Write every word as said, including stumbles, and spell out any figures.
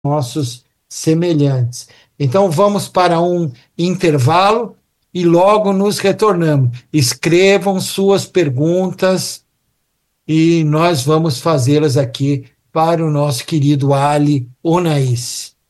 nossos semelhantes. Então, vamos para um intervalo e logo nos retornamos. Escrevam suas perguntas e nós vamos fazê-las aqui para o nosso querido Ali Onaís.